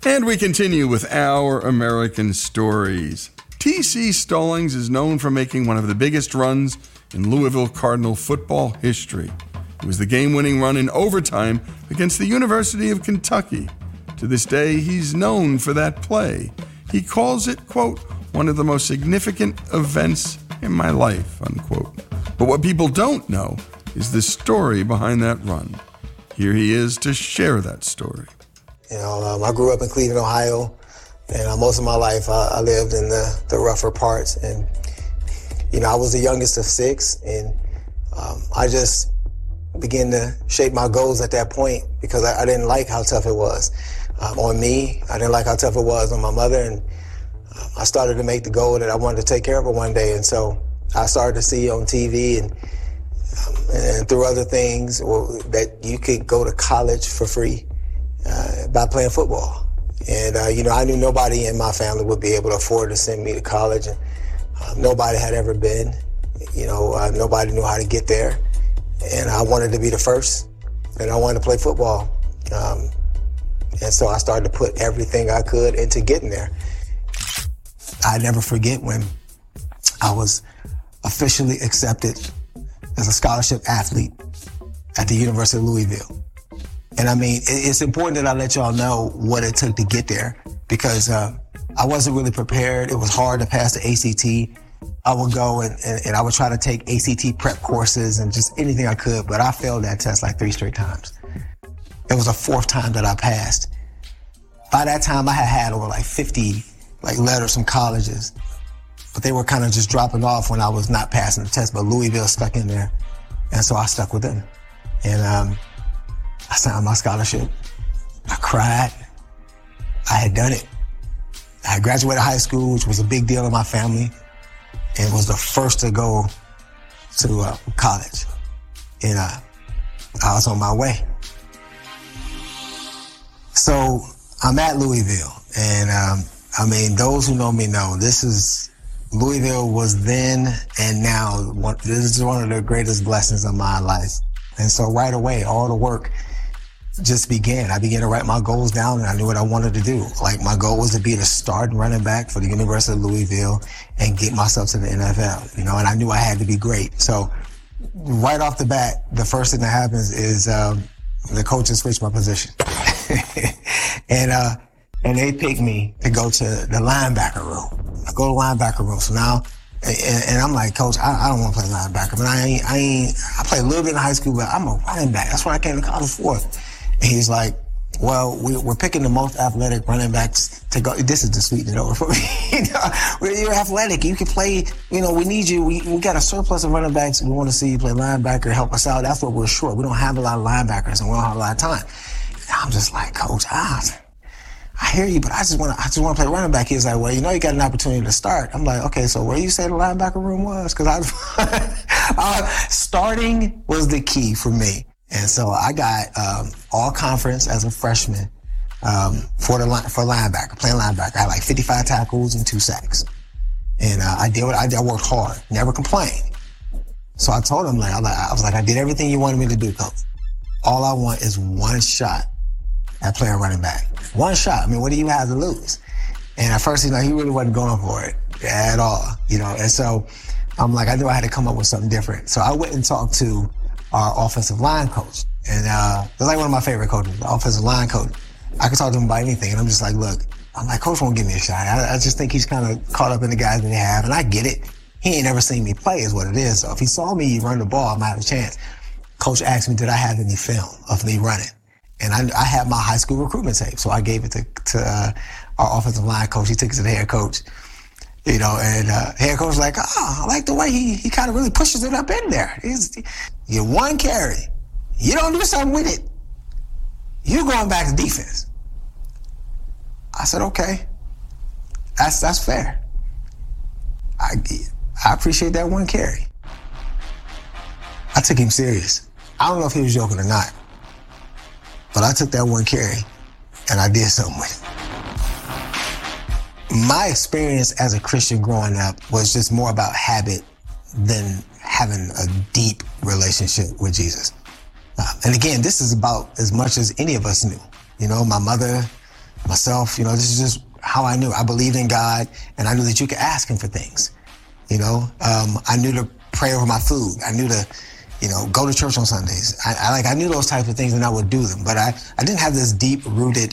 And we continue with Our American Stories. T.C. Stallings is known for making one of the biggest runs in Louisville Cardinal football history. It was the game-winning run in overtime against the University of Kentucky. To this day, he's known for that play. He calls it, quote, one of the most significant events in my life, unquote. But what people don't know is the story behind that run. Here he is to share that story. I grew up in Cleveland, Ohio, and most of my life I lived in the rougher parts. And, I was the youngest of six, and I just began to shape my goals at that point because I didn't like how tough it was on me. I didn't like how tough it was on my mother, and I started to make the goal that I wanted to take care of her one day. And so I started to see on TV and through other things that you could go to college for free by playing football. And, I knew nobody in my family would be able to afford to send me to college. And nobody had ever been. Nobody knew how to get there. And I wanted to be the first. And I wanted to play football. And so I started to put everything I could into getting there. I never forget when I was officially accepted as a scholarship athlete at the University of Louisville. And it's important that I let y'all know what it took to get there because I wasn't really prepared. It was hard to pass the ACT. I would go and I would try to take ACT prep courses and just anything I could, but I failed that test like 3 straight times. It was the 4th time that I passed. By that time, I had over like 50 letters from colleges, but they were kind of just dropping off when I was not passing the test, but Louisville stuck in there. And so I stuck with them. And I signed my scholarship. I cried. I had done it. I had graduated high school, which was a big deal in my family, and was the first to go to college. And I was on my way. So I'm at Louisville, and those who know me know Louisville was then and now, this is one of the greatest blessings of my life. And so right away, all the work just began. I began to write my goals down, and I knew what I wanted to do. My goal was to be the starting running back for the University of Louisville and get myself to the NFL, and I knew I had to be great. So right off the bat, the first thing that happens is the coaches switch my position. And they picked me to go to the linebacker room. I go to the linebacker room. So now, and I'm like, Coach, I don't want to play linebacker. But I played a little bit in high school, but I'm a running back. That's what I came to college for. And he's like, well, we're picking the most athletic running backs to go. This is to sweeten it over for me. You're athletic. You can play, we need you. We got a surplus of running backs. We want to see you play linebacker, help us out. That's what we're short. We don't have a lot of linebackers and we don't have a lot of time. And I'm just like, Coach, I hear you, but I just want to play running back. He's like, well, you got an opportunity to start. I'm like, okay, so where you say the linebacker room was? Because starting was the key for me. And so I got all conference as a freshman for linebacker, playing linebacker. I had like 55 tackles and 2 sacks. And I worked hard, never complained. So I told him, I was like, I did everything you wanted me to do, Coach. All I want is one shot at playing running back. One shot. What do you have to lose? And at first, he really wasn't going for it at all, And so I'm like, I knew I had to come up with something different. So I went and talked to our offensive line coach. And they're like one of my favorite coaches, the offensive line coach. I could talk to him about anything. And I'm just like, look, Coach won't give me a shot. I just think he's kind of caught up in the guys that they have. And I get it. He ain't never seen me play is what it is. So if he saw me run the ball, I might have a chance. Coach asked me, did I have any film of me running? And I had my high school recruitment tape. So I gave it to our offensive line coach. He took it to the head coach. And head coach was like, I like the way he kind of really pushes it up in there. You one carry. You don't do something with it. You're going back to defense. I said, okay. That's fair. I appreciate that one carry. I took him serious. I don't know if he was joking or not, but I took that one carry and I did something with it. My experience as a Christian growing up was just more about habit than having a deep relationship with Jesus. And again, this is about as much as any of us knew. My mother myself. This is just how I knew. I believed in God, and I knew that you could ask him for things. I knew to pray over my food. I knew to, go to church on Sundays. I knew those types of things, and I would do them. But I didn't have this deep-rooted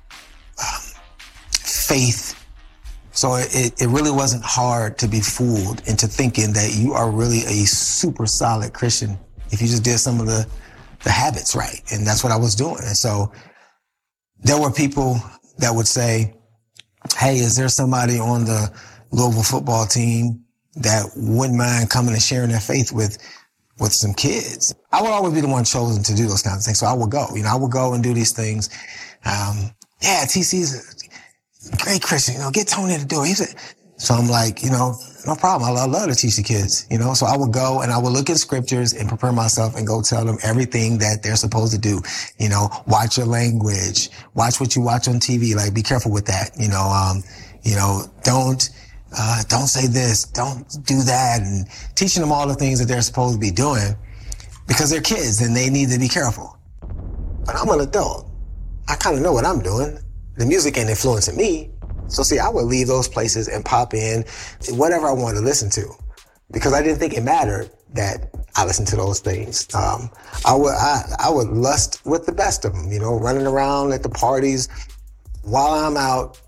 faith. So it really wasn't hard to be fooled into thinking that you are really a super solid Christian if you just did some of the habits right. And that's what I was doing. And so there were people that would say, hey, is there somebody on the Louisville football team that wouldn't mind coming and sharing their faith with some kids? I would always be the one chosen to do those kinds of things. So I would go, I would go and do these things. TC's a great Christian, get Tony to do it. So I'm like, no problem. I love to teach the kids, So I would go and I would look at scriptures and prepare myself and go tell them everything that they're supposed to do. Watch your language, watch what you watch on TV. Like, be careful with that. Don't say this, don't do that, and teaching them all the things that they're supposed to be doing because they're kids and they need to be careful. But I'm an adult. I kind of know what I'm doing. The music ain't influencing me. So see, I would leave those places and pop in whatever I wanted to listen to because I didn't think it mattered that I listened to those things. I would lust with the best of them, running around at the parties while I'm out,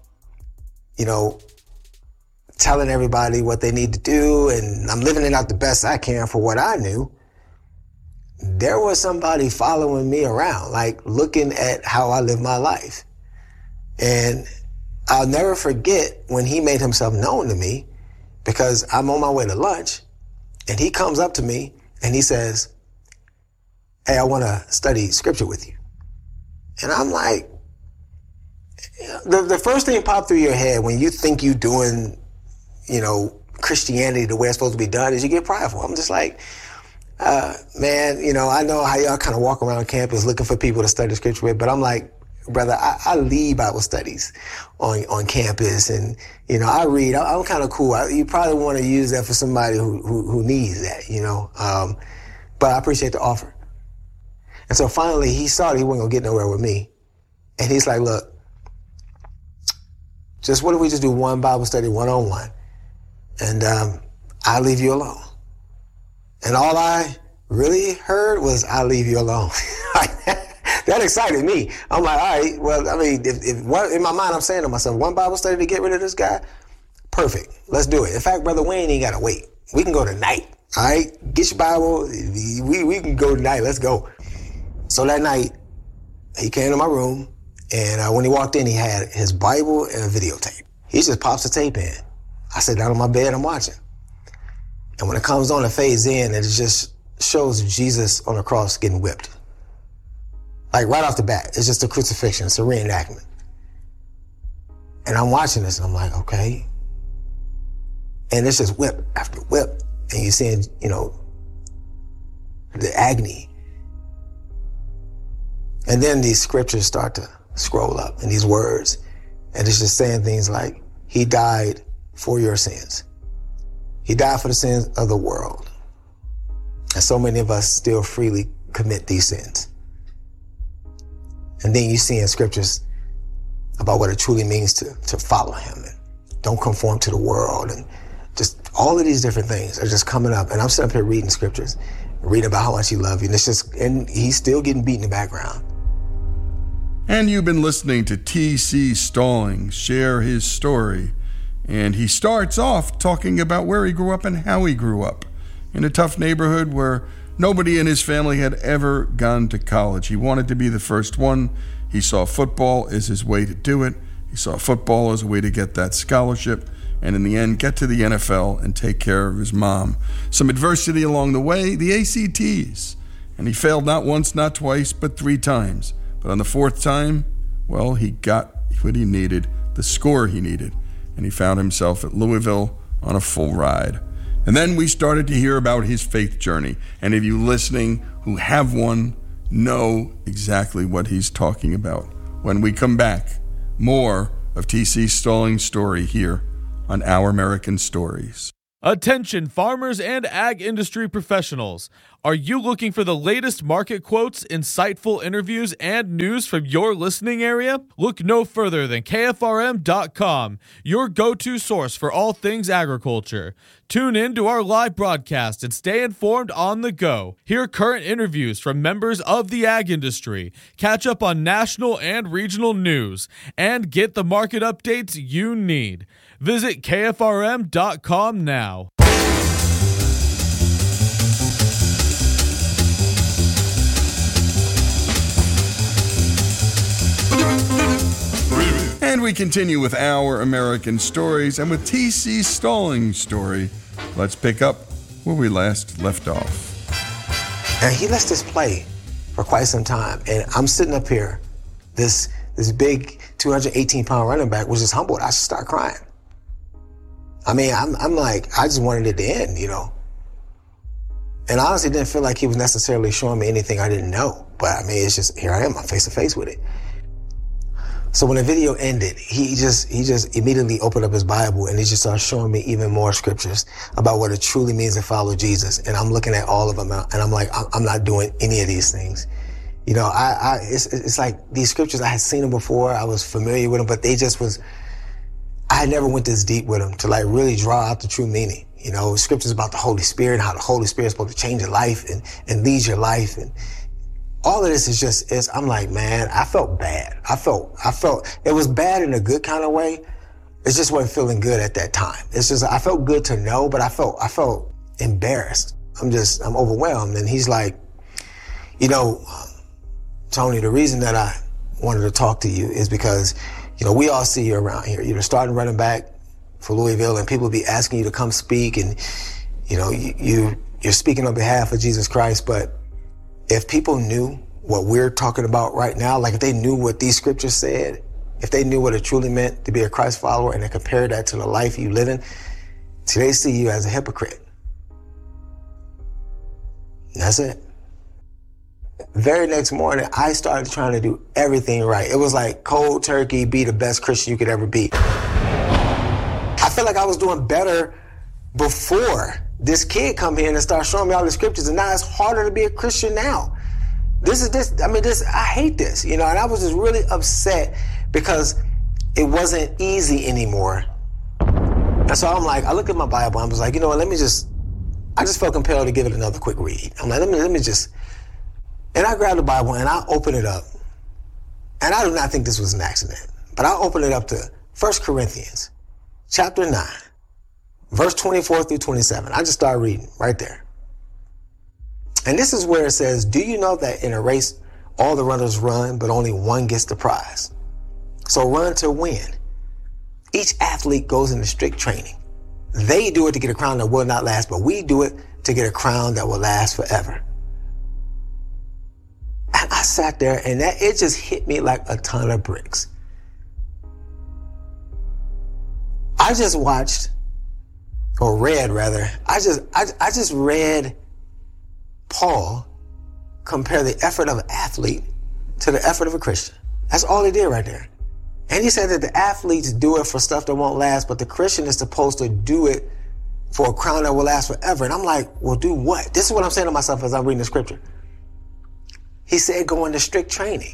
telling everybody what they need to do, and I'm living it out the best I can for what I knew. There was somebody following me around, like looking at how I live my life. And I'll never forget when he made himself known to me because I'm on my way to lunch and he comes up to me and he says, hey, I want to study scripture with you. And I'm like, the first thing popped through your head when you think you're doing, Christianity the way it's supposed to be done is you get prideful. I'm just like, man, I know how y'all kind of walk around campus looking for people to study scripture with, but I'm like, brother, I lead Bible studies on campus, and I read. I'm kind of cool. You probably want to use that for somebody who needs that, but I appreciate the offer. And so finally, he saw that he wasn't gonna get nowhere with me, and he's like, "Look, what if we just do one Bible study one-on-one, and I'll leave you alone." And all I really heard was, "I'll leave you alone." That excited me. I'm like, all right, well, I mean, if in my mind, I'm saying to myself, one Bible study to get rid of this guy? Perfect. Let's do it. In fact, Brother Wayne ain't got to wait. We can go tonight. All right? Get your Bible. We can go tonight. Let's go. So that night, he came to my room, and when he walked in, he had his Bible and a videotape. He just pops the tape in. I sit down on my bed, I'm watching. And when it comes on, it fades in, and it just shows Jesus on the cross getting whipped. Like right off the bat, it's just a crucifixion. It's a reenactment. And I'm watching this and I'm like, okay. And it's just whip after whip. And you're seeing, the agony. And then these scriptures start to scroll up and these words. And it's just saying things like, he died for your sins. He died for the sins of the world. And so many of us still freely commit these sins. And then you see in scriptures about what it truly means to follow him and don't conform to the world. And just all of these different things are just coming up. And I'm sitting up here reading scriptures, reading about how much he loves you. And he's still getting beat in the background. And you've been listening to T.C. Stallings share his story. And he starts off talking about where he grew up and how he grew up in a tough neighborhood where nobody in his family had ever gone to college. He wanted to be the first one. He saw football as his way to do it. He saw football as a way to get that scholarship and in the end get to the NFL and take care of his mom. Some adversity along the way, the ACTs. And he failed not once, not twice, but 3 times. But on the 4th time, well, he got what he needed, the score he needed. And he found himself at Louisville on a full ride. And then we started to hear about his faith journey. And if you listening who have one, know exactly what he's talking about. When we come back, more of T.C. Stallings' story here on Our American Stories. Attention farmers and ag industry professionals. Are you looking for the latest market quotes, insightful interviews, and news from your listening area? Look no further than KFRM.com, your go-to source for all things agriculture. Tune in to our live broadcast and stay informed on the go. Hear current interviews from members of the ag industry, catch up on national and regional news, and get the market updates you need. Visit KFRM.com now. And we continue with Our American Stories, and with T.C. Stallings' story, let's pick up where we last left off. And he lets this play for quite some time, and I'm sitting up here, this big 218-pound running back was just humbled. I should start crying. I mean, I'm like, I just wanted it to end, you know. And I honestly didn't feel like he was necessarily showing me anything I didn't know. But I mean, it's just, here I am, I'm face to face with it. So when the video ended, he just immediately opened up his Bible and he just started showing me even more scriptures about what it truly means to follow Jesus. And I'm looking at all of them and I'm like, I'm not doing any of these things. You know, it's like these scriptures, I had seen them before, I was familiar with them, but I had never went this deep with them to like really draw out the true meaning. You know, scriptures about the Holy Spirit and how the Holy Spirit is supposed to change your life and lead your life. And all of this is I'm like, man, I felt bad. I felt it was bad in a good kind of way. It just wasn't feeling good at that time. It's just, I felt good to know, but I felt embarrassed. I'm overwhelmed. And he's like, you know, Tony, the reason that I wanted to talk to you is because, you know, we all see you around here. You're the starting running back for Louisville, and people be asking you to come speak, and, you know, you're speaking on behalf of Jesus Christ. But if people knew what we're talking about right now, like if they knew what these scriptures said, if they knew what it truly meant to be a Christ follower and they compared that to the life you live in, they see you as a hypocrite. And that's it. Very next morning, I started trying to do everything right. It was like cold turkey, be the best Christian you could ever be. I feel like I was doing better before this kid come here and start showing me all the scriptures, and now it's harder to be a Christian now. I hate this, you know, and I was just really upset because it wasn't easy anymore. And so I'm like, I looked at my Bible and I was like, you know what, I just felt compelled to give it another quick read. I'm like, let me just, and I grabbed the Bible and I opened it up. And I do not think this was an accident, but I opened it up to 1 Corinthians chapter 9, verse 24 through 27. I just started reading right there. And this is where it says, do you know that in a race, all the runners run, but only one gets the prize? So run to win. Each athlete goes into strict training. They do it to get a crown that will not last, but we do it to get a crown that will last forever. And I sat there and it just hit me like a ton of bricks. I just watched, or read rather, I just read Paul compare the effort of an athlete to the effort of a Christian. That's all he did right there. And he said that the athletes do it for stuff that won't last, but the Christian is supposed to do it for a crown that will last forever. And I'm like, well, do what? This is what I'm saying to myself as I'm reading the scripture. He said go into strict training.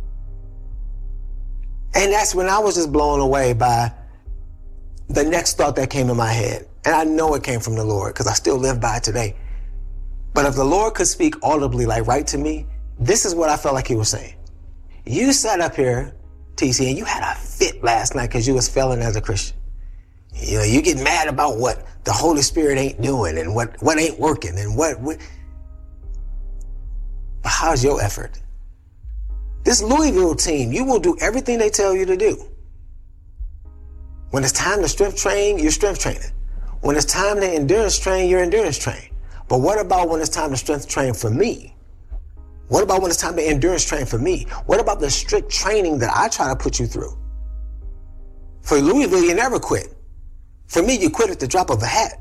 And that's when I was just blown away by the next thought that came in my head. And I know it came from the Lord because I still live by it today. But if the Lord could speak audibly, like right to me, this is what I felt like he was saying. You sat up here, TC, and you had a fit last night because you was failing as a Christian. You know, you get mad about what the Holy Spirit ain't doing and what ain't working and what. But how's your effort? This Louisville team, you will do everything they tell you to do. When it's time to strength train, you're strength training. When it's time to endurance train, you're endurance train. But what about when it's time to strength train for me? What about when it's time to endurance train for me? What about the strict training that I try to put you through? For Louisville, you never quit. For me, you quit at the drop of a hat.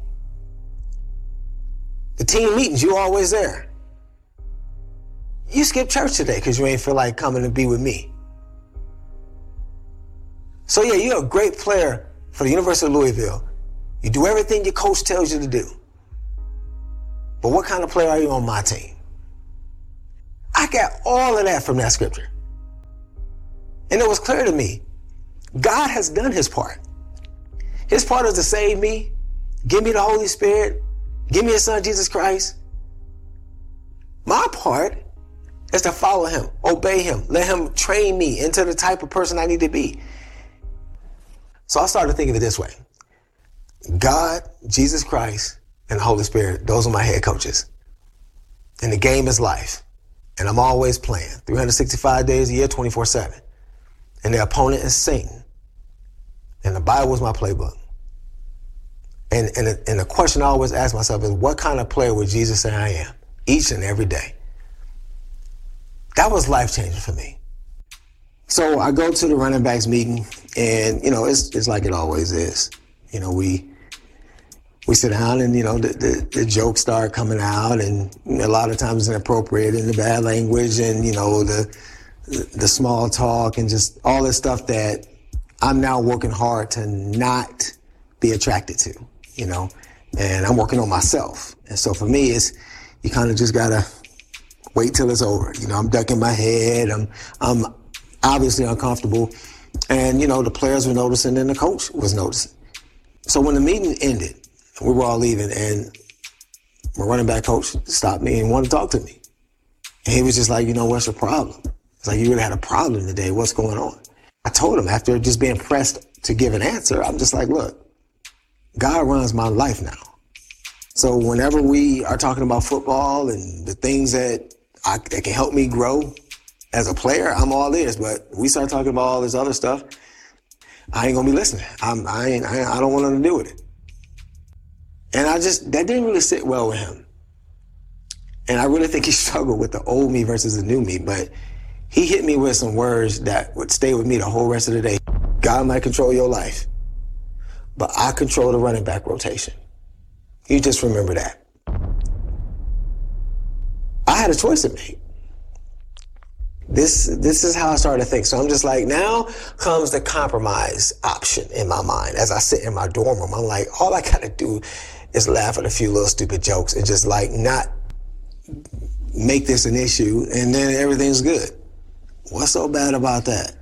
The team meetings, you always there. You skipped church today because you ain't feel like coming to be with me. So yeah, you're a great player for the University of Louisville. You do everything your coach tells you to do. but what kind of player are you on my team? I got all of that from that scripture. And it was clear to me, God has done his part. His part is to save me, give me the Holy Spirit, give me his son, Jesus Christ. My part is to follow him, obey him, let him train me into the type of person I need to be. So I started thinking of it this way. God, Jesus Christ, and the Holy Spirit, those are my head coaches. And the game is life. And I'm always playing 365 days a year, 24/7. And the opponent is Satan. And the Bible is my playbook. And the question I always ask myself is, what kind of player would Jesus say I am? Each and every day. That was life-changing for me. So I go to the running backs meeting, and, it's like it always is. We sit down and, the jokes start coming out, and a lot of times it's inappropriate and the bad language and, the small talk and just all this stuff that I'm now working hard to not be attracted to, and I'm working on myself. And so for me, you kind of just gotta wait till it's over. I'm ducking my head. I'm obviously uncomfortable. And, the players were noticing and the coach was noticing. So when the meeting ended, we were all leaving, and my running back coach stopped me and wanted to talk to me. And he was just like, what's your problem? It's like, you really had a problem today. What's going on? I told him, after just being pressed to give an answer, I'm just like, look, God runs my life now. So whenever we are talking about football and the things that can help me grow as a player, I'm all ears. But we start talking about all this other stuff, I ain't gonna be listening. I don't want nothing to do with it. And that didn't really sit well with him. And I really think he struggled with the old me versus the new me. But he hit me with some words that would stay with me the whole rest of the day. God might control your life, but I control the running back rotation. You just remember that. I had a choice to make. This is how I started to think. So I'm just like, now comes the compromise option in my mind. As I sit in my dorm room, I'm like, all I gotta do is laugh at a few little stupid jokes and just like not make this an issue, and then everything's good. What's so bad about that?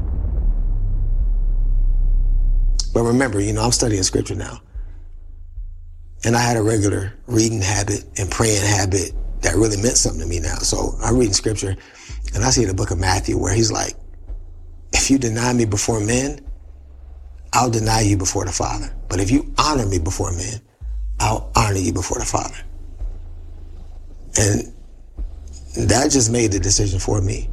But remember, I'm studying scripture now. And I had a regular reading habit and praying habit that really meant something to me now. So I'm reading scripture, and I see in the book of Matthew where he's like, if you deny me before men, I'll deny you before the Father. But if you honor me before men, I'll honor you before the Father. And that just made the decision for me.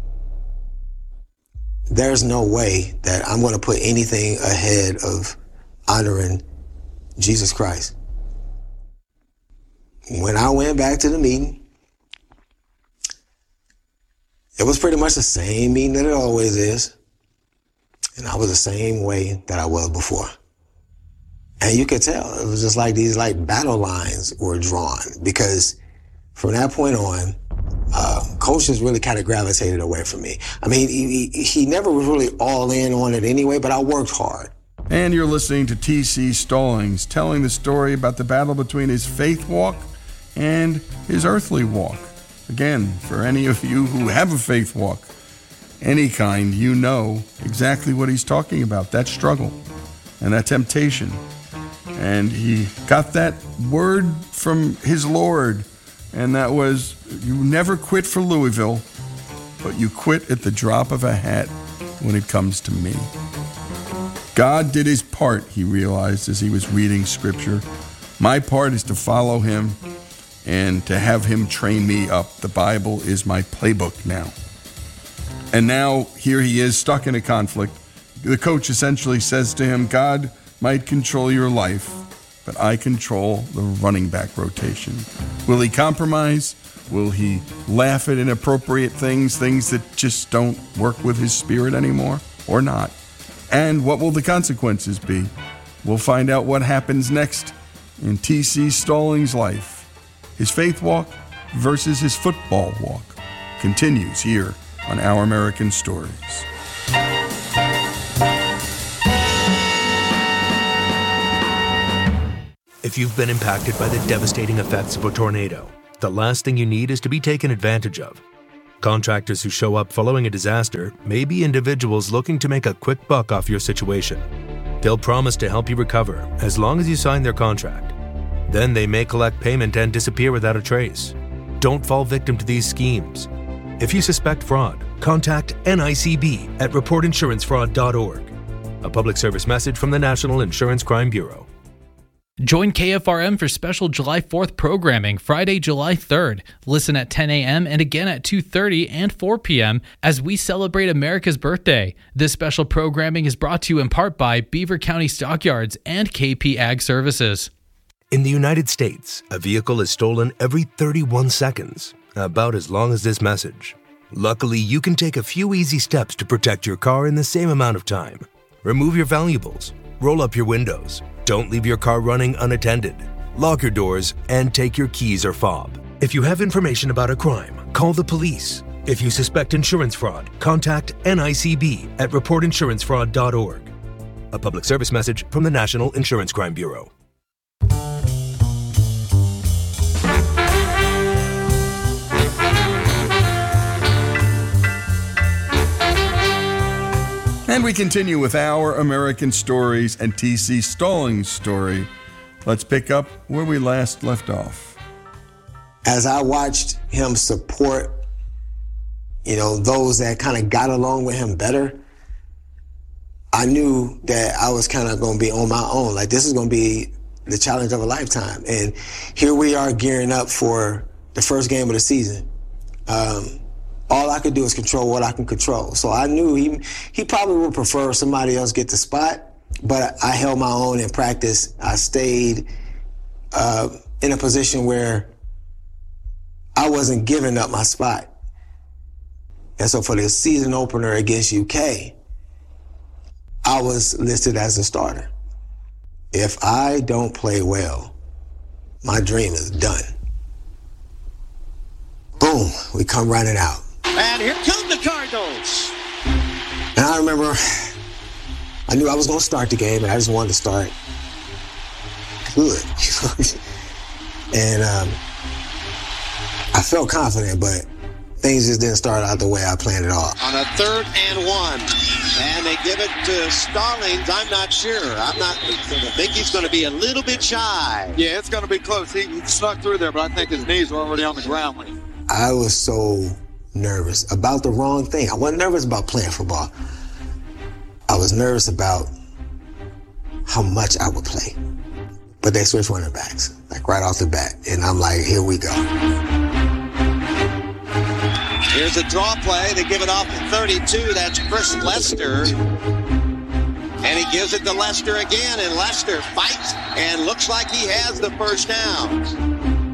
There's no way that I'm going to put anything ahead of honoring Jesus Christ. When I went back to the meeting, it was pretty much the same meeting that it always is. And I was the same way that I was before. And you could tell it was just like these battle lines were drawn, because from that point on, coaches really kind of gravitated away from me. I mean, he never was really all in on it anyway, but I worked hard. And you're listening to T.C. Stallings telling the story about the battle between his faith walk and his earthly walk. Again, for any of you who have a faith walk, any kind, you know exactly what he's talking about, that struggle and that temptation. And he got that word from his Lord, and that was, you never quit for Louisville, but you quit at the drop of a hat when it comes to me. God did his part, he realized as he was reading scripture. My part is to follow him and to have him train me up. The Bible is my playbook now. And now here he is stuck in a conflict. The coach essentially says to him, God might control your life, but I control the running back rotation. Will he compromise? Will he laugh at inappropriate things that just don't work with his spirit anymore, or not? And what will the consequences be? We'll find out what happens next in T.C. Stallings' life. His faith walk versus his football walk continues here on Our American Stories. If you've been impacted by the devastating effects of a tornado, the last thing you need is to be taken advantage of. Contractors who show up following a disaster may be individuals looking to make a quick buck off your situation. They'll promise to help you recover as long as you sign their contract. Then they may collect payment and disappear without a trace. Don't fall victim to these schemes. If you suspect fraud, contact NICB at reportinsurancefraud.org. A public service message from the National Insurance Crime Bureau. Join KFRM for special July 4th programming Friday, July 3rd. Listen at 10 a.m. and again at 2:30 and 4 p.m. as we celebrate America's birthday. This special programming is brought to you in part by Beaver County Stockyards and KP Ag Services. In the United States, a vehicle is stolen every 31 seconds, about as long as this message. Luckily, you can take a few easy steps to protect your car in the same amount of time. Remove your valuables, roll up your windows, don't leave your car running unattended, lock your doors, and take your keys or fob. If you have information about a crime, call the police. If you suspect insurance fraud, contact NICB at reportinsurancefraud.org. A public service message from the National Insurance Crime Bureau. And we continue with Our American Stories and TC Stallings' story. Let's pick up where we last left off. As I watched him support, those that kind of got along with him better, I knew that I was kind of going to be on my own. Like, this is going to be the challenge of a lifetime. And here we are gearing up for the first game of the season. All I could do is control what I can control. So I knew he probably would prefer somebody else get the spot, but I held my own in practice. I stayed in a position where I wasn't giving up my spot. And so for the season opener against UK, I was listed as a starter. If I don't play well, my dream is done. Boom, we come running out. And here come the Cardinals. And I remember, I knew I was going to start the game, and I just wanted to start good. And I felt confident, but things just didn't start out the way I planned it all. On a 3rd and 1, and they give it to Stallings. I'm not sure. I think he's going to be a little bit shy. Yeah, it's going to be close. He snuck through there, but I think his knees were already on the ground. I was so nervous about the wrong thing. I wasn't nervous about playing football. I was nervous about how much I would play. But they switched running backs, like right off the bat. And I'm like, here we go. Here's a draw play. They give it off to 32. That's Chris Lester. And he gives it to Lester again. And Lester fights and looks like he has the first down.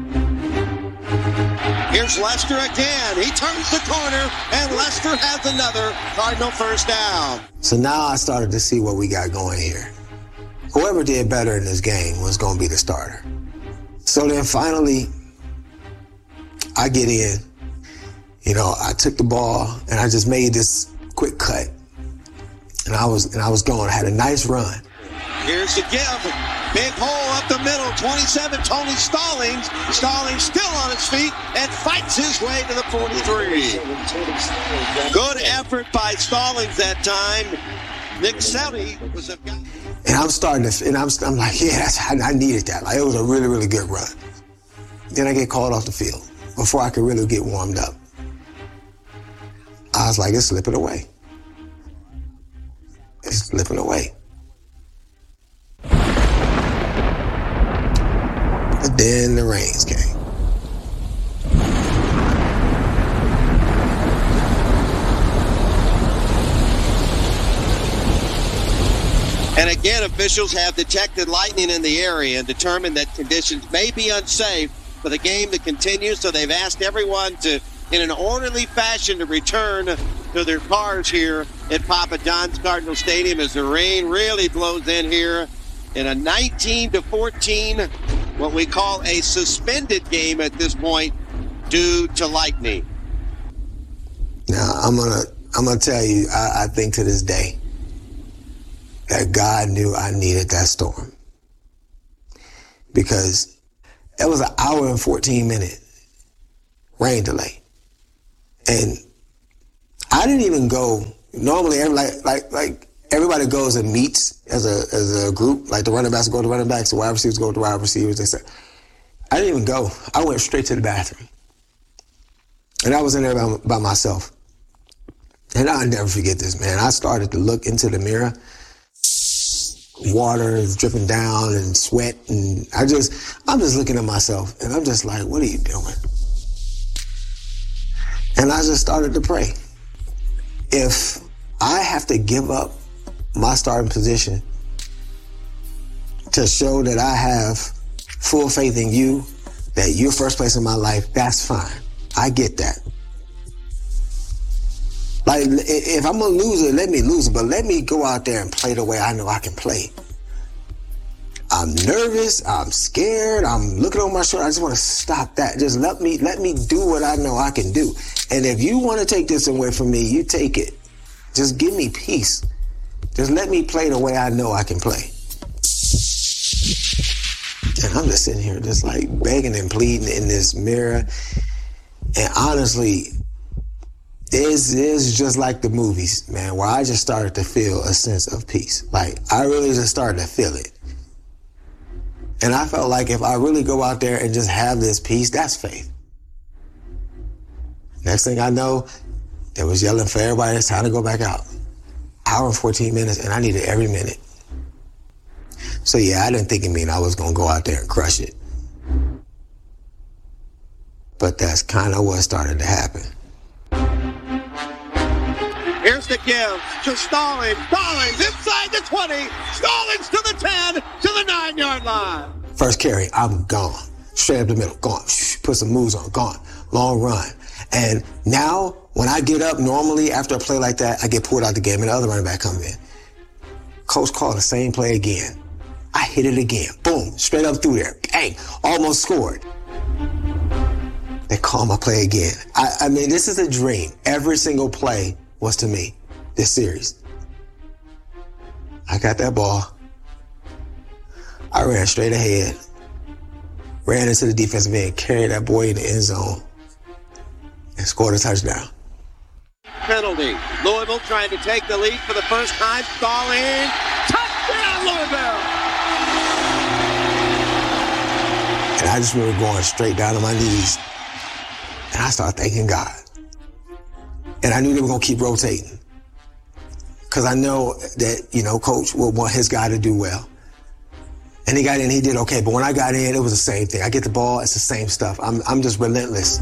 Here's Lester again. He turns the corner, and Lester has another Cardinal first down. So now I started to see what we got going here. Whoever did better in this game was going to be the starter. So then finally, I get in. I took the ball, and I just made this quick cut. And I was going. I had a nice run. Here's the give. Big hole up the middle. 27, Tony Stallings. Stallings still on his feet and fights his way to the 43. Good effort by Stallings that time. Nick Selly was a guy. And I'm starting to, and I'm like, yeah, I needed that. Like, it was a really, really good run. Then I get called off the field before I could really get warmed up. I was like, it's slipping away. It's slipping away. But then the rains came. And again, officials have detected lightning in the area and determined that conditions may be unsafe for the game to continue. So they've asked everyone to, in an orderly fashion, to return to their cars here at Papa John's Cardinal Stadium as the rain really blows in here in a 19-14, what we call a suspended game at this point due to lightning. Now, I'm gonna tell you, I think to this day that God knew I needed that storm. because it was an hour and 14-minute rain delay. And I didn't even go. Normally, everybody goes and meets as a group. Like the running backs go to running backs, the wide receivers go to wide receivers. They say, I didn't even go. I went straight to the bathroom. And I was in there by myself. And I'll never forget this, man. I started to look into the mirror. Water is dripping down and sweat. And I'm just looking at myself. And I'm just like, what are you doing? And I just started to pray. If I have to give up my starting position to show that I have full faith in you, that you're first place in my life, that's fine. I get that. Like, if I'm going to lose it, let me lose it, but let me go out there and play the way I know I can play. I'm nervous, I'm scared, I'm looking over my shoulder. I just want to stop that. Just let me do what I know I can do. And if you want to take this away from me, you take it. Just give me peace. Just let me play the way I know I can play. And I'm just sitting here just like begging and pleading in this mirror. And honestly, it's just like the movies, man, where I just started to feel a sense of peace. Like, I really just started to feel it. And I felt like if I really go out there and just have this peace, that's faith. Next thing I know, they was yelling for everybody, it's time to go back out. Hour and 14 minutes, and I needed every minute. So yeah, I didn't think it mean I was going to go out there and crush it. But that's kind of what started to happen. Here's the give to Stallings. Stallings inside the 20. Stallings to the 10, to the 9-yard line. First carry, I'm gone. Straight up the middle, gone. Put some moves on, gone. Long run. And now, when I get up, normally after a play like that, I get pulled out the game and the other running back comes in. Coach called the same play again. I hit it again. Boom, straight up through there. Bang, almost scored. They call my play again. I mean, this is a dream. Every single play was to me, this series. I got that ball. I ran straight ahead. Ran into the defensive end, carried that boy in the end zone, and scored a touchdown. Penalty. Louisville trying to take the lead for the first time. Stallings. Touchdown, Louisville! And I just remember going straight down on my knees. And I started thanking God. And I knew they were going to keep rotating. Because I know that, Coach would want his guy to do well. And he got in, he did okay. But when I got in, it was the same thing. I get the ball, it's the same stuff. I'm just relentless.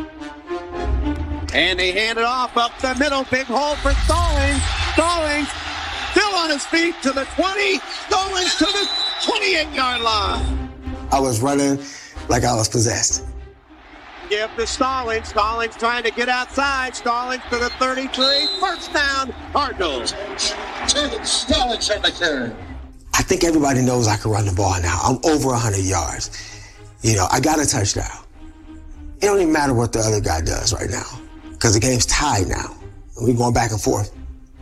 And they hand it off up the middle. Big hole for Stallings. Stallings still on his feet to the 20. Stallings to the 28-yard line. I was running like I was possessed. Give to Stallings. Stallings trying to get outside. Stallings to the 33. First down, Cardinals. Stallings on the carry. I think everybody knows I can run the ball now. I'm over 100 yards. I got a touchdown. It don't even matter what the other guy does right now because the game's tied now. We're going back and forth.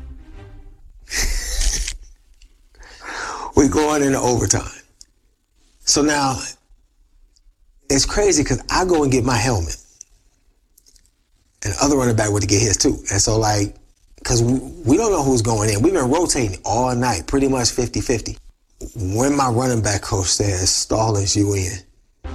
We're going into overtime. So now, it's crazy because I go and get my helmet. And the other running back went to get his too. And so because we don't know who's going in. We've been rotating all night, pretty much 50-50. When my running back coach says, Stallings, you in,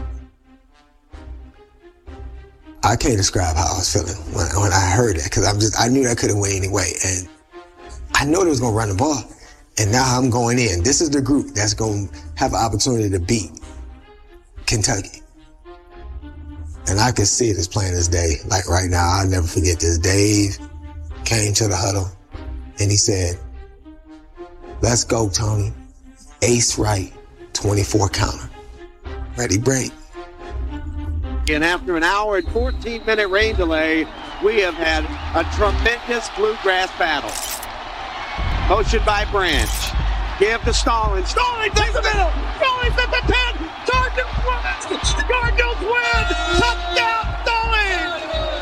I can't describe how I was feeling when I heard that because I knew that couldn't win anyway. And I know they was going to run the ball. And now I'm going in. This is the group that's going to have an opportunity to beat Kentucky. And I can see it as plain as day. Like right now, I'll never forget this. Dave came to the huddle and he said, let's go, Tony. Ace right, 24 counter. Ready, break. And after an hour and 14-minute rain delay, we have had a tremendous bluegrass battle. Motion by Branch. Give to Stallings. Stallings takes the middle. Stallings at the 10. Cardinals win. Touchdown, Stallings.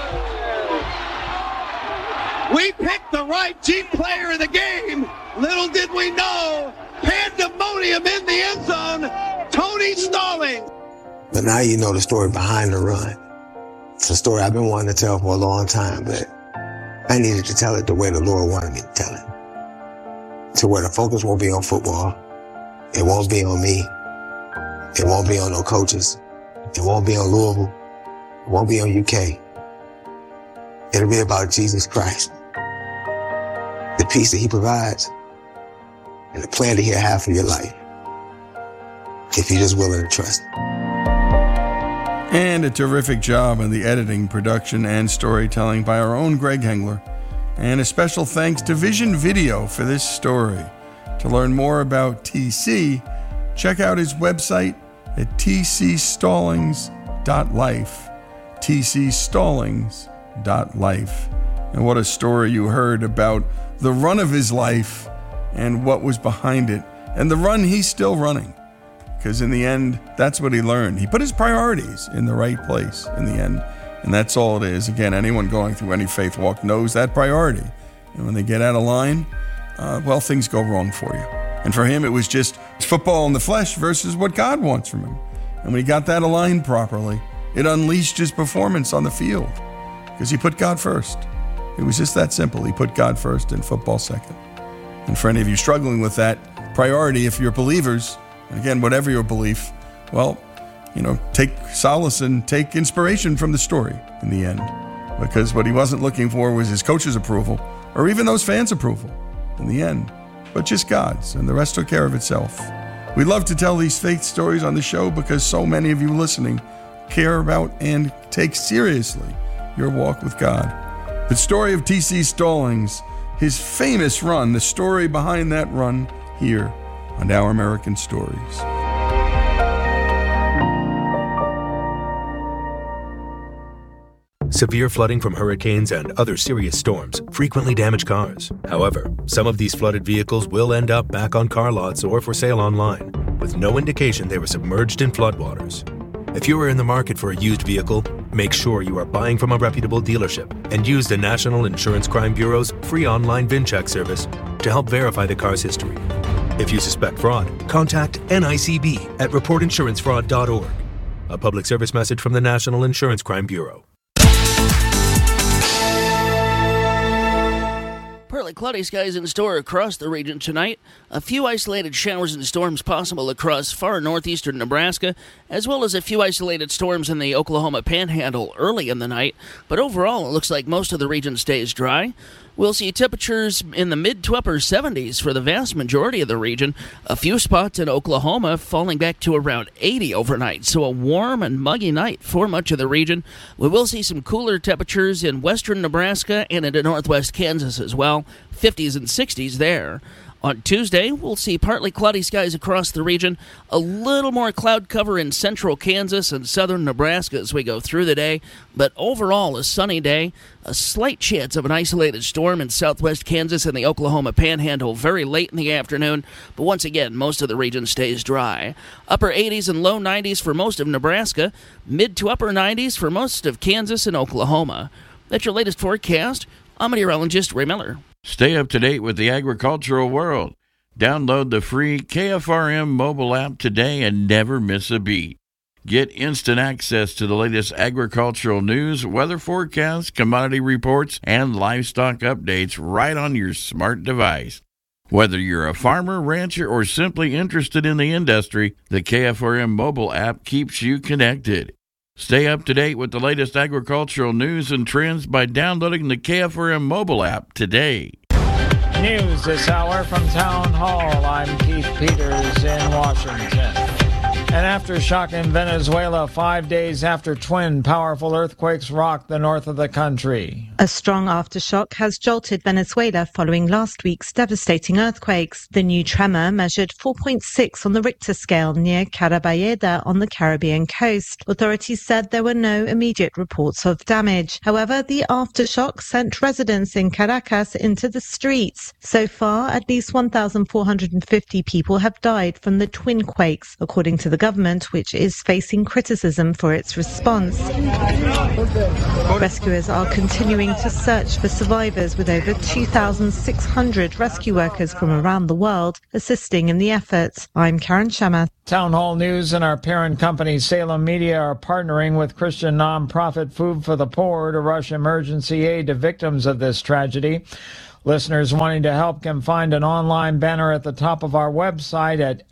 We picked the right Jeep player of the game. Little did we know, pandemonium in the end zone. Tony Stallings. But now you know the story behind the run. It's a story I've been wanting to tell for a long time, but I needed to tell it the way the Lord wanted me to tell it. To where the focus won't be on football. It won't be on me. It won't be on no coaches. It won't be on Louisville. It won't be on UK. It'll be about Jesus Christ. The peace that he provides and the plan that he'll have for your life. If you're just willing to trust him. And a terrific job on the editing, production, and storytelling by our own Greg Hengler. And a special thanks to Vision Video for this story. To learn more about TC, check out his website at tcstallings.life. tcstallings.life. And what a story you heard about the run of his life and what was behind it. And the run he's still running. Because in the end, that's what he learned. He put his priorities in the right place in the end. And that's all it is. Again, anyone going through any faith walk knows that priority. And when they get out of line, things go wrong for you. And for him, it was just football in the flesh versus what God wants from him. And when he got that aligned properly, it unleashed his performance on the field. Because he put God first. It was just that simple. He put God first and football second. And for any of you struggling with that priority, if you're believers, and again, whatever your belief, take solace and take inspiration from the story in the end. Because what he wasn't looking for was his coach's approval or even those fans' approval in the end, but just God's, and the rest took care of itself. We love to tell these faith stories on the show because so many of you listening care about and take seriously your walk with God. The story of T.C. Stallings, his famous run, the story behind that run here on Our American Stories. Severe flooding from hurricanes and other serious storms frequently damage cars. However, some of these flooded vehicles will end up back on car lots or for sale online, with no indication they were submerged in floodwaters. If you are in the market for a used vehicle, make sure you are buying from a reputable dealership and use the National Insurance Crime Bureau's free online VIN check service to help verify the car's history. If you suspect fraud, contact NICB at reportinsurancefraud.org. A public service message from the National Insurance Crime Bureau. Partly cloudy skies in store across the region tonight. A few isolated showers and storms possible across far northeastern Nebraska, as well as a few isolated storms in the Oklahoma Panhandle early in the night. But overall, it looks like most of the region stays dry. We'll see temperatures in the mid to upper 70s for the vast majority of the region. A few spots in Oklahoma falling back to around 80 overnight, so a warm and muggy night for much of the region. We will see some cooler temperatures in western Nebraska and into northwest Kansas as well, 50s and 60s there. On Tuesday, we'll see partly cloudy skies across the region, a little more cloud cover in central Kansas and southern Nebraska as we go through the day, but overall a sunny day, a slight chance of an isolated storm in southwest Kansas and the Oklahoma Panhandle very late in the afternoon, but once again, most of the region stays dry. Upper 80s and low 90s for most of Nebraska, mid to upper 90s for most of Kansas and Oklahoma. That's your latest forecast. I'm meteorologist Ray Miller. Stay up to date with the agricultural world. Download the free KFRM mobile app today and never miss a beat. Get instant access to the latest agricultural news, weather forecasts, commodity reports, and livestock updates right on your smart device. Whether you're a farmer, rancher, or simply interested in the industry, the KFRM mobile app keeps you connected. Stay up to date with the latest agricultural news and trends by downloading the KFRM mobile app today. News this hour from Town Hall. I'm Keith Peters in Washington. An aftershock in Venezuela 5 days after twin powerful earthquakes rocked the north of the country. A strong aftershock has jolted Venezuela following last week's devastating earthquakes. The new tremor measured 4.6 on the Richter scale near Carabayeda on the Caribbean coast. Authorities said there were no immediate reports of damage. However, the aftershock sent residents in Caracas into the streets. So far, at least 1,450 people have died from the twin quakes, according to the government, which is facing criticism for its response. Rescuers are continuing continuing to search for survivors with over 2,600 rescue workers from around the world assisting in the efforts. I'm Karen Chamath. Town Hall News and our parent company Salem Media are partnering with Christian nonprofit Food for the Poor to rush emergency aid to victims of this tragedy. Listeners wanting to help can find an online banner at the top of our website at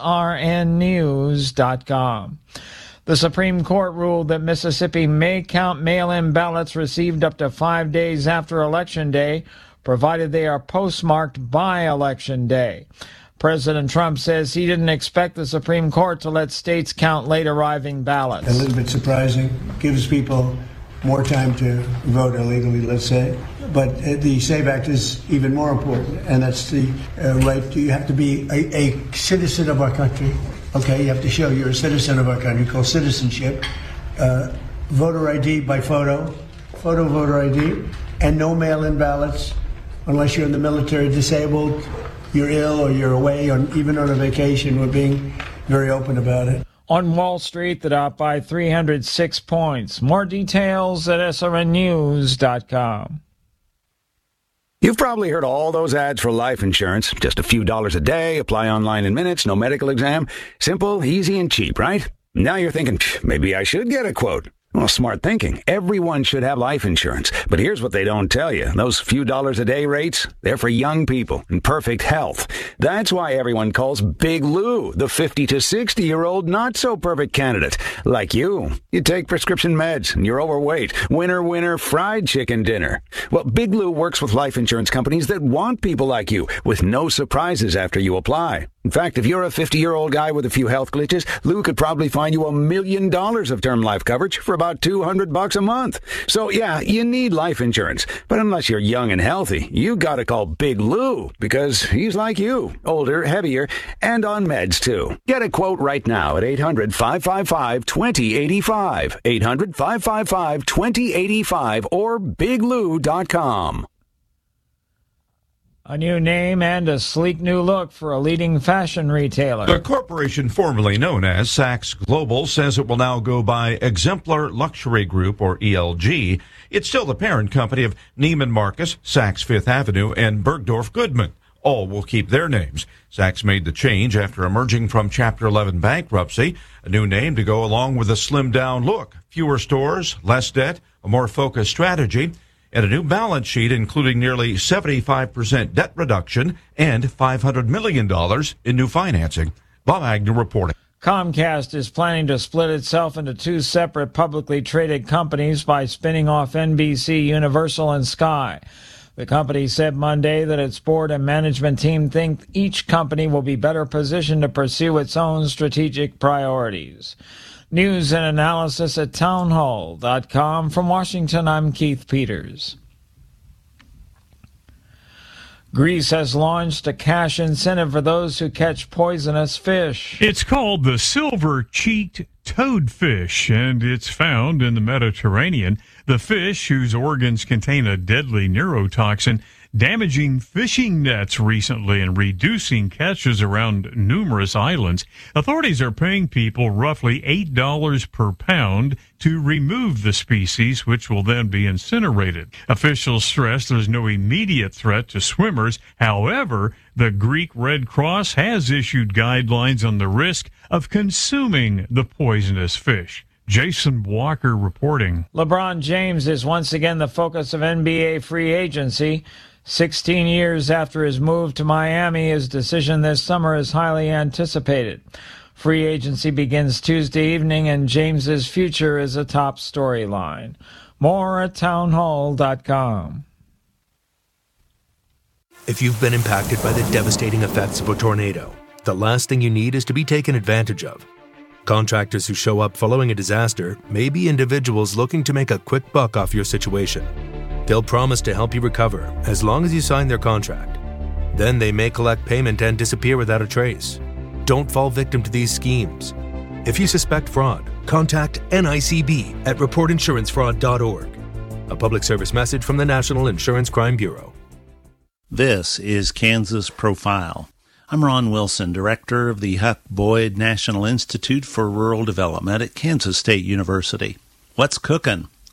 srnnews.com. The Supreme Court ruled that Mississippi may count mail-in ballots received up to 5 days after Election Day, provided they are postmarked by Election Day. President Trump says he didn't expect the Supreme Court to let states count late arriving ballots. A little bit surprising. Gives people more time to vote illegally, let's say. But the SAVE Act is even more important, and that's the right. You have to be a citizen of our country. Okay, you have to show you're a citizen of our country, called citizenship. Voter ID by photo voter ID, and no mail-in ballots unless you're in the military, disabled, you're ill, or you're away, or even on a vacation. We're being very open about it. On Wall Street, the Dow by 306 points. More details at srnnews.com. You've probably heard all those ads for life insurance. Just a few dollars a day, apply online in minutes, no medical exam. Simple, easy, and cheap, right? Now you're thinking, maybe I should get a quote. Well, smart thinking. Everyone should have life insurance. But here's what they don't tell you. Those few dollars a day rates, they're for young people in perfect health. That's why everyone calls Big Lou the 50 to 60-year-old not-so-perfect candidate. Like you. You take prescription meds and you're overweight. Winner, fried chicken dinner. Well, Big Lou works with life insurance companies that want people like you with no surprises after you apply. In fact, if you're a 50-year-old guy with a few health glitches, Lou could probably find you $1 million of term life coverage for about $200 a month. So, yeah, you need life insurance. But unless you're young and healthy, you gotta call Big Lou, because he's like you, older, heavier, and on meds, too. Get a quote right now at 800-555-2085, 800-555-2085, or biglou.com. A new name and a sleek new look for a leading fashion retailer. The corporation formerly known as Saks Global says it will now go by Exemplar Luxury Group, or ELG. It's still the parent company of Neiman Marcus, Saks Fifth Avenue, and Bergdorf Goodman. All will keep their names. Saks made the change after emerging from Chapter 11 bankruptcy. A new name to go along with a slimmed-down look. Fewer stores, less debt, a more focused strategy, and a new balance sheet including nearly 75% debt reduction and $500 million in new financing. Bob Agnew reporting. Comcast is planning to split itself into two separate publicly traded companies by spinning off NBC, Universal, and Sky. The company said Monday that its board and management team think each company will be better positioned to pursue its own strategic priorities. News and analysis at townhall.com. From Washington, I'm Keith Peters. Greece has launched a cash incentive for those who catch poisonous fish. It's called the silver-cheeked toadfish, and it's found in the Mediterranean. The fish, whose organs contain a deadly neurotoxin, damaging fishing nets recently and reducing catches around numerous islands. Authorities are paying people roughly $8 per pound to remove the species, which will then be incinerated. Officials stress there's no immediate threat to swimmers. However, the Greek Red Cross has issued guidelines on the risk of consuming the poisonous fish. Jason Walker reporting. LeBron James is once again the focus of NBA free agency. 16 years after his move to Miami, his decision this summer is highly anticipated. Free agency begins Tuesday evening, and James's future is a top storyline. More at townhall.com. If you've been impacted by the devastating effects of a tornado, the last thing you need is to be taken advantage of. Contractors who show up following a disaster may be individuals looking to make a quick buck off your situation. They'll promise to help you recover as long as you sign their contract. Then they may collect payment and disappear without a trace. Don't fall victim to these schemes. If you suspect fraud, contact NICB at reportinsurancefraud.org. A public service message from the National Insurance Crime Bureau. This is Kansas Profile. I'm Ron Wilson, director of the Huck Boyd National Institute for Rural Development at Kansas State University. What's cooking?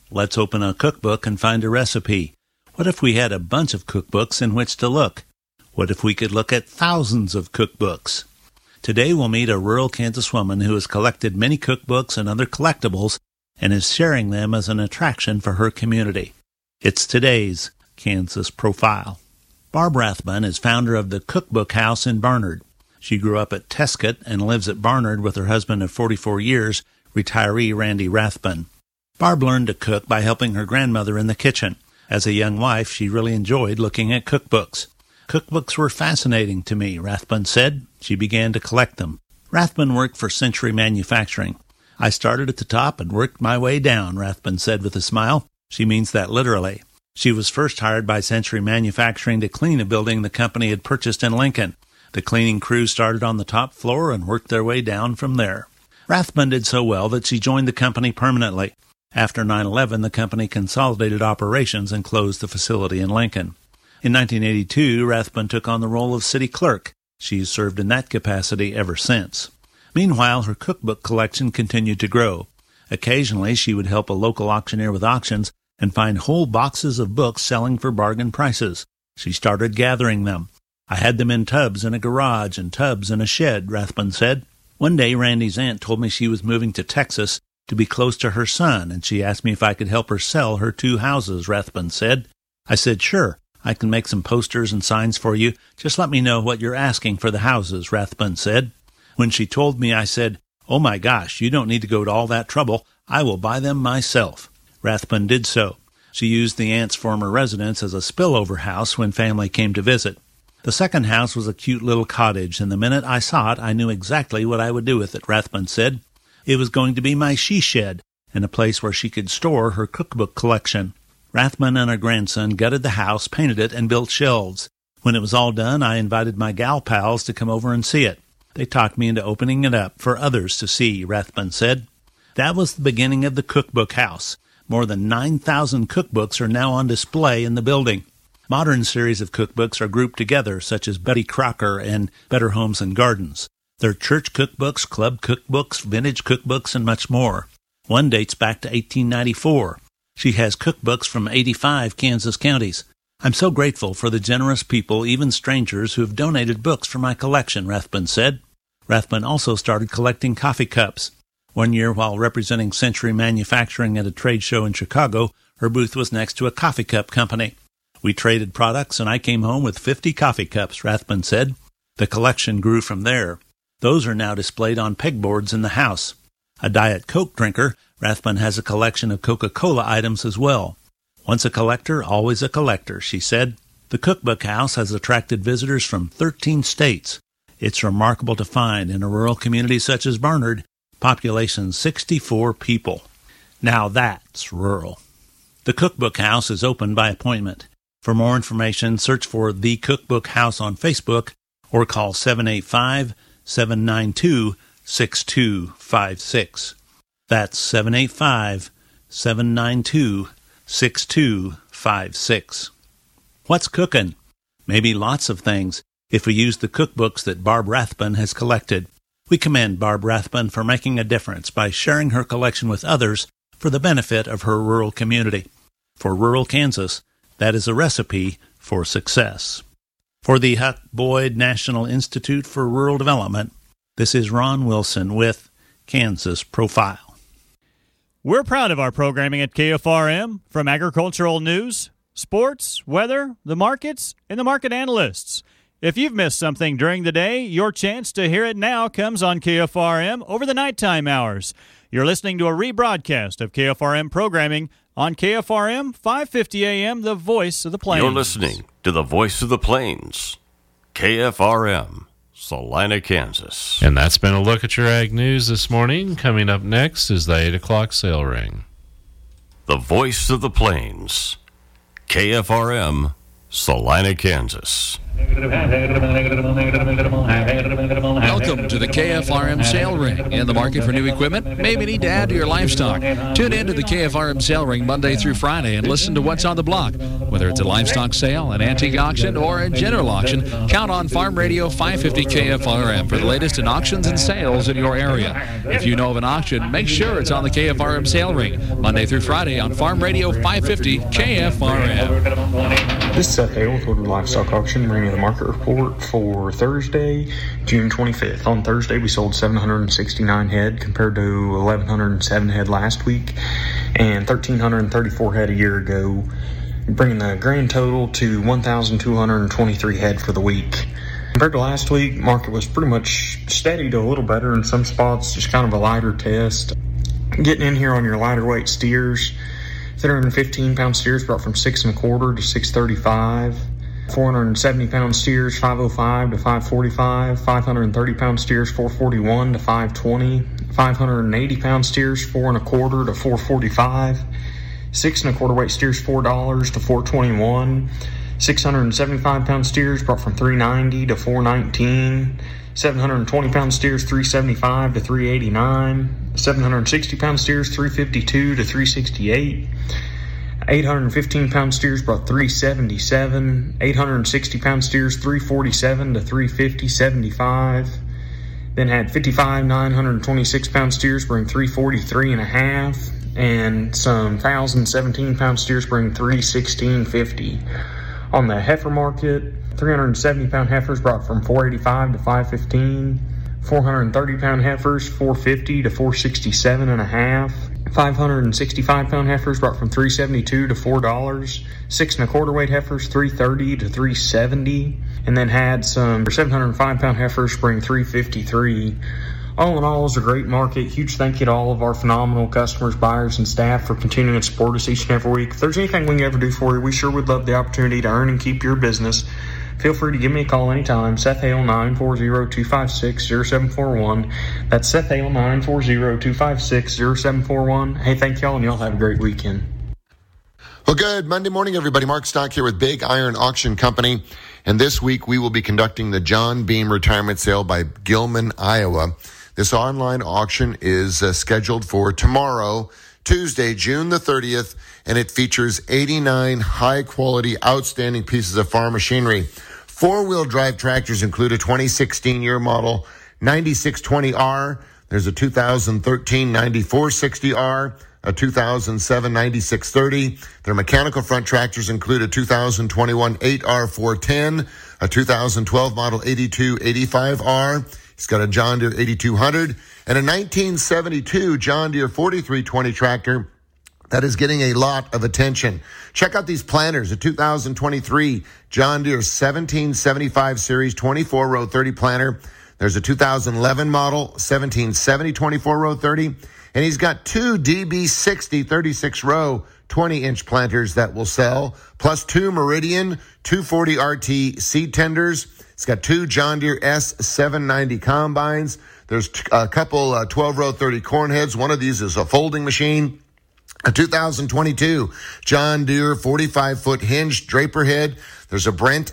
Let's open a cookbook and find a recipe. What if we had a bunch of cookbooks in which to look? What if we could look at thousands of cookbooks? Today we'll meet a rural Kansas woman who has collected many cookbooks and other collectibles and is sharing them as an attraction for her community. It's today's Kansas Profile. Barb Rathbun is founder of the Cookbook House in Barnard. She grew up at Tescott and lives at Barnard with her husband of 44 years, retiree Randy Rathbun. Barb learned to cook by helping her grandmother in the kitchen. As a young wife, she really enjoyed looking at cookbooks. Cookbooks were fascinating to me, Rathbun said. She began to collect them. Rathbun worked for Century Manufacturing. I started at the top and worked my way down, Rathbun said with a smile. She means that literally. She was first hired by Century Manufacturing to clean a building the company had purchased in Lincoln. The cleaning crew started on the top floor and worked their way down from there. Rathbun did so well that she joined the company permanently. After 9/11, the company consolidated operations and closed the facility in Lincoln. In 1982, Rathbun took on the role of city clerk. She's served in that capacity ever since. Meanwhile, her cookbook collection continued to grow. Occasionally, she would help a local auctioneer with auctions and find whole boxes of books selling for bargain prices. She started gathering them. I had them in tubs in a garage and tubs in a shed, Rathbun said. One day, Randy's aunt told me she was moving to Texas to be close to her son, and she asked me if I could help her sell her 2 houses, Rathbun said. I said, sure, I can make some posters and signs for you. Just let me know what you're asking for the houses, Rathbun said. When she told me, I said, oh my gosh, you don't need to go to all that trouble. I will buy them myself. Rathbun did so. She used the aunt's former residence as a spillover house when family came to visit. The second house was a cute little cottage, and the minute I saw it, I knew exactly what I would do with it, Rathbun said. It was going to be my she-shed, and a place where she could store her cookbook collection. Rathbun and her grandson gutted the house, painted it, and built shelves. When it was all done, I invited my gal pals to come over and see it. They talked me into opening it up for others to see, Rathbun said. That was the beginning of the Cookbook House. More than 9,000 cookbooks are now on display in the building. Modern series of cookbooks are grouped together, such as Betty Crocker and Better Homes and Gardens. There are church cookbooks, club cookbooks, vintage cookbooks, and much more. One dates back to 1894. She has cookbooks from 85 Kansas counties. I'm so grateful for the generous people, even strangers, who have donated books for my collection, Rathbun said. Rathbun also started collecting coffee cups. One year, while representing Century Manufacturing at a trade show in Chicago, her booth was next to a coffee cup company. We traded products, and I came home with 50 coffee cups, Rathbun said. The collection grew from there. Those are now displayed on pegboards in the house. A Diet Coke drinker, Rathbun has a collection of Coca-Cola items as well. Once a collector, always a collector, she said. The Cookbook House has attracted visitors from 13 states. It's remarkable to find in a rural community such as Barnard, population 64 people. Now that's rural. The Cookbook House is open by appointment. For more information, search for The Cookbook House on Facebook or call 785-792-6256. That's 785-792-6256. What's cooking? Maybe lots of things, if we use the cookbooks that Barb Rathbun has collected. We commend Barb Rathbun for making a difference by sharing her collection with others for the benefit of her rural community. For rural Kansas, that is a recipe for success. For the Huck Boyd National Institute for Rural Development, this is Ron Wilson with Kansas Profile. We're proud of our programming at KFRM, from agricultural news, sports, weather, the markets, and the market analysts. If you've missed something during the day, your chance to hear it now comes on KFRM over the nighttime hours. You're listening to a rebroadcast of KFRM programming on KFRM 550 AM, the voice of the plains. You're listening to the voice of the plains, KFRM, Salina, Kansas. And that's been a look at your ag news this morning. Coming up next is the 8 o'clock sale ring. The voice of the plains, KFRM, Salina, Kansas. Welcome to the KFRM Sale Ring. In the market for new equipment? Maybe need to add to your livestock. Tune in to the KFRM Sale Ring Monday through Friday and listen to what's on the block Whether it's a livestock sale, an antique auction, or a general auction, count on Farm Radio 550 KFRM for the latest in auctions and sales in your area. If you know of an auction, make sure it's on the KFRM sale ring, Monday through Friday on Farm Radio 550 KFRM. This is Seth Hale with Woodward Livestock Auction, bringing you the market report for Thursday, June 25th. On Thursday, we sold 769 head compared to 1,107 head last week and 1,334 head a year ago, bringing the grand total to 1,223 head for the week. Compared to last week, market was pretty much steady to a little better in some spots, just kind of a lighter test. Getting in here on your lighter weight steers, 315-pound steers brought from 6 1/4 to 635. 470-pound steers, 505 to 545. 530-pound steers, 441 to 520. 580-pound steers, 4 1/4 to 445. 6 1/4 weight steers, $4 to 421. 675-pound steers brought from 390 to 419. 720-pound steers, 375 to 389. 760-pound steers, 352 to 368. 815-pound steers brought 377. 860-pound steers, 347 to 350, 75. Then had 55, 926-pound steers bring 343.5. And some 1,017-pound steers bring 316.50. On the heifer market, 370-pound heifers brought from 485 to 515. 430-pound heifers, 450 to 467.5. 565-pound heifers brought from 372 to $4. 6 1/4 weight heifers, 330 to 370. And then had some 705-pound heifers bring 353. All in all, it was a great market. Huge thank you to all of our phenomenal customers, buyers, and staff for continuing to support us each and every week. If there's anything we can ever do for you, we sure would love the opportunity to earn and keep your business. Feel free to give me a call anytime. Seth Hale, 940-256-0741. That's Seth Hale, 940-256-0741. Hey, thank y'all, and y'all have a great weekend. Well, good Monday morning, everybody. Mark Stock here with Big Iron Auction Company. And this week, we will be conducting the John Beam Retirement Sale by Gilman, Iowa. This online auction is scheduled for tomorrow, Tuesday, June the 30th, and it features 89 high-quality, outstanding pieces of farm machinery. Four-wheel drive tractors include a 2016 year model 9620R. There's a 2013 9460R, a 2007 9630. Their mechanical front tractors include a 2021 8R410, a 2012 model 8285R. He's got a John Deere 8200 and a 1972 John Deere 4320 tractor that is getting a lot of attention. Check out these planters, a 2023 John Deere 1775 Series 24-row 30 planter. There's a 2011 model 1770 24-row 30. And he's got two DB60 36-row 20-inch planters that will sell, plus two Meridian 240 RT seed tenders. It's got two John Deere S790 combines. There's a couple 12-row 30 corn heads. One of these is a folding machine. A 2022 John Deere 45-foot hinged draper head. There's a Brent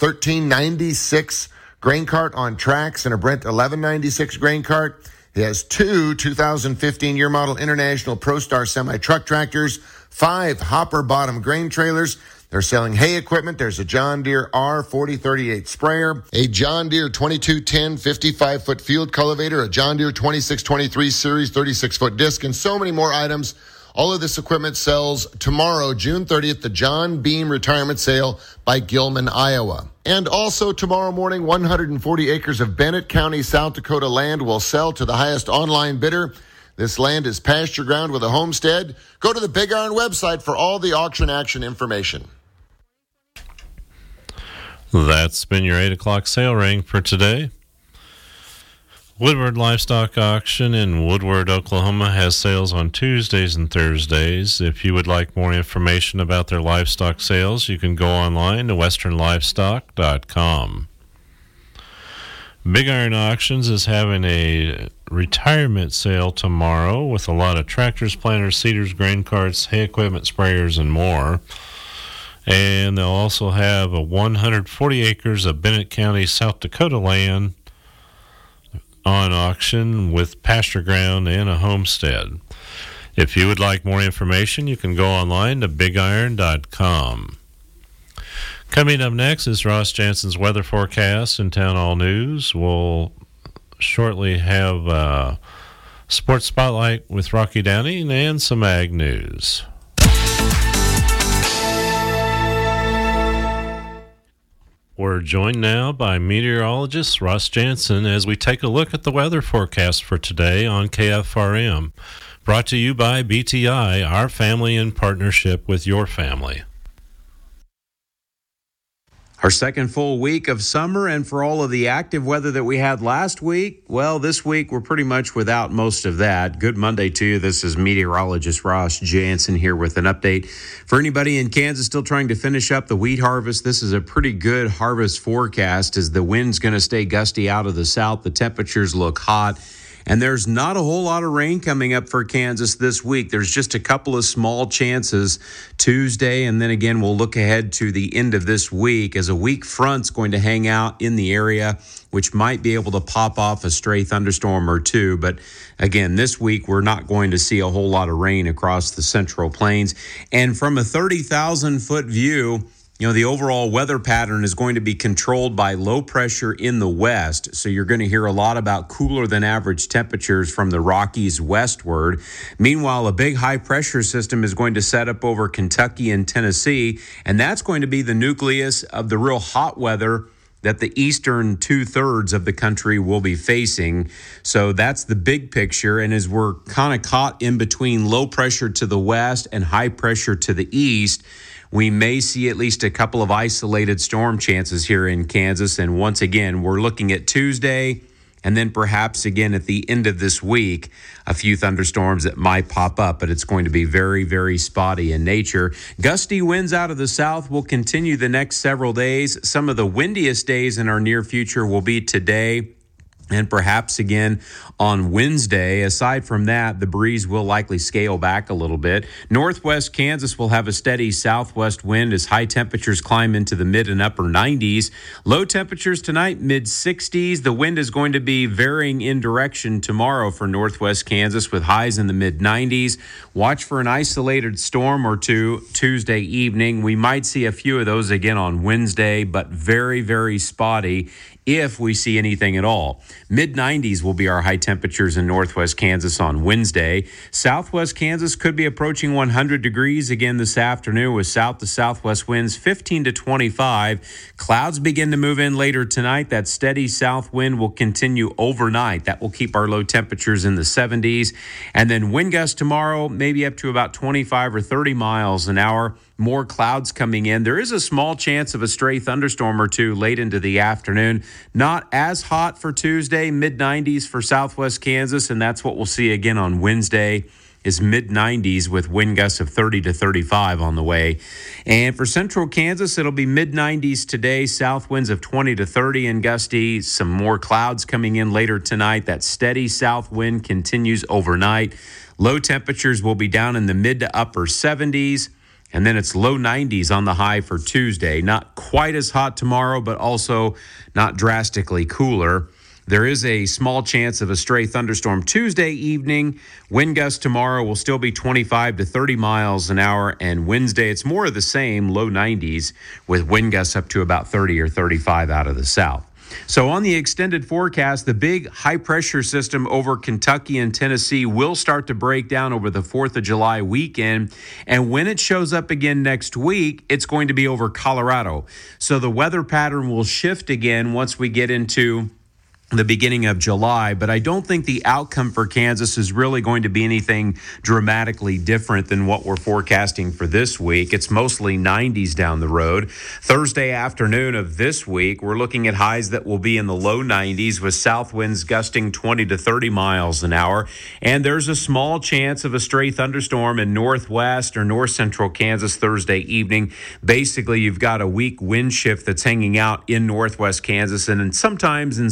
1396 grain cart on tracks and a Brent 1196 grain cart. He has two 2015 year model International ProStar semi-truck tractors, 5 hopper bottom grain trailers. They're selling hay equipment. There's a John Deere R4038 sprayer, a John Deere 2210 55-foot field cultivator, a John Deere 2623 Series 36-foot disc, and so many more items. All of this equipment sells tomorrow, June 30th, the John Beam Retirement Sale by Gilman, Iowa. And also tomorrow morning, 140 acres of Bennett County, South Dakota land will sell to the highest online bidder. This land is pasture ground with a homestead. Go to the Big Iron website for all the auction action information. That's been your 8 o'clock sale ring for today. Woodward Livestock Auction in Woodward, Oklahoma has sales on Tuesdays and Thursdays. If you would like more information about their livestock sales, you can go online to westernlivestock.com. Big Iron Auctions is having a retirement sale tomorrow with a lot of tractors, planters, seeders, grain carts, hay equipment, sprayers, and more. And they'll also have a 140 acres of Bennett County, South Dakota land on auction with pasture ground and a homestead. If you would like more information, you can go online to bigiron.com. Coming up next is Ross Jansen's weather forecast and Town Hall News. We'll shortly have Sports Spotlight with Rocky Downing and some ag news. We're joined now by meteorologist Ross Jansen as we take a look at the weather forecast for today on KFRM. Brought to you by BTI, our family in partnership with your family. Our second full week of summer, and for all of the active weather that we had last week, well, this week we're pretty much without most of that. Good Monday to you. This is meteorologist Ross Jansen here with an update. For anybody in Kansas still trying to finish up the wheat harvest, this is a pretty good harvest forecast as the wind's going to stay gusty out of the south. The temperatures look hot. And there's not a whole lot of rain coming up for Kansas this week. There's just a couple of small chances Tuesday, and then again, we'll look ahead to the end of this week as a weak front's going to hang out in the area, which might be able to pop off a stray thunderstorm or two. But again, this week, we're not going to see a whole lot of rain across the Central Plains. And from a 30,000-foot view, you know, the overall weather pattern is going to be controlled by low pressure in the west. So you're going to hear a lot about cooler than average temperatures from the Rockies westward. Meanwhile, a big high pressure system is going to set up over Kentucky and Tennessee, and that's going to be the nucleus of the real hot weather that the eastern 2/3 of the country will be facing. So that's the big picture. And as we're kind of caught in between low pressure to the west and high pressure to the east, we may see at least a couple of isolated storm chances here in Kansas. And once again, we're looking at Tuesday and then perhaps again at the end of this week, a few thunderstorms that might pop up, but it's going to be very, very spotty in nature. Gusty winds out of the south will continue the next several days. Some of the windiest days in our near future will be today and perhaps again on Wednesday. Aside from that, the breeze will likely scale back a little bit. Northwest Kansas will have a steady southwest wind as high temperatures climb into the mid and upper 90s. Low temperatures tonight, mid 60s. The wind is going to be varying in direction tomorrow for Northwest Kansas with highs in the mid 90s. Watch for an isolated storm or two Tuesday evening. We might see a few of those again on Wednesday, but very, very spotty if we see anything at all. Mid-90s will be our high temperatures in northwest Kansas on Wednesday. Southwest Kansas could be approaching 100 degrees again this afternoon with south to southwest winds 15 to 25. Clouds begin to move in later tonight. That steady south wind will continue overnight. That will keep our low temperatures in the 70s. And then wind gusts tomorrow, maybe up to about 25 or 30 miles an hour. More clouds coming in. There is a small chance of a stray thunderstorm or two late into the afternoon. Not as hot for Tuesday, mid-90s for southwest Kansas, and that's what we'll see again on Wednesday is mid-90s with wind gusts of 30 to 35 on the way. And for central Kansas, it'll be mid-90s today, south winds of 20 to 30 and gusty. Some more clouds coming in later tonight. That steady south wind continues overnight. Low temperatures will be down in the mid to upper 70s. And then it's low 90s on the high for Tuesday. Not quite as hot tomorrow, but also not drastically cooler. There is a small chance of a stray thunderstorm Tuesday evening. Wind gusts tomorrow will still be 25 to 30 miles an hour. And Wednesday, it's more of the same, low 90s, with wind gusts up to about 30 or 35 out of the south. So on the extended forecast, the big high-pressure system over Kentucky and Tennessee will start to break down over the 4th of July weekend. And when it shows up again next week, it's going to be over Colorado. So the weather pattern will shift again once we get into the beginning of July, but I don't think the outcome for Kansas is really going to be anything dramatically different than what we're forecasting for this week. It's mostly 90s down the road. Thursday afternoon of this week, we're looking at highs that will be in the low 90s with south winds gusting 20 to 30 miles an hour. And there's a small chance of a stray thunderstorm in northwest or north central Kansas Thursday evening. Basically, you've got a weak wind shift that's hanging out in northwest Kansas, and then sometimes in summer,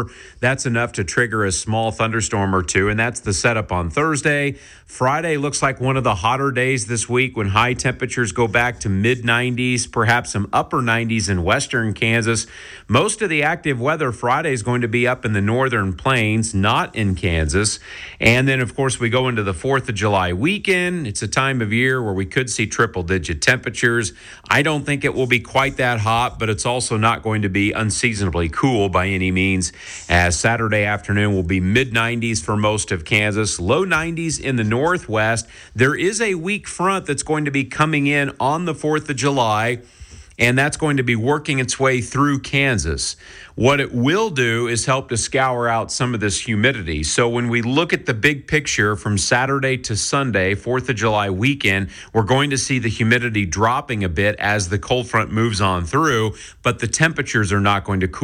However, that's enough to trigger a small thunderstorm or two, and that's the setup on Thursday. Friday looks like one of the hotter days this week when high temperatures go back to mid-90s, perhaps some upper 90s in western Kansas. Most of the active weather Friday is going to be up in the northern plains, not in Kansas. And then, of course, we go into the 4th of July weekend. It's a time of year where we could see triple-digit temperatures. I don't think it will be quite that hot, but it's also not going to be unseasonably cool by any means, as Saturday afternoon will be mid-90s for most of Kansas, low 90s in the northwest. There is a weak front that's going to be coming in on the 4th of July, and that's going to be working its way through Kansas. What it will do is help to scour out some of this humidity. So when we look at the big picture from Saturday to Sunday, 4th of July weekend, we're going to see the humidity dropping a bit as the cold front moves on through, but the temperatures are not going to cool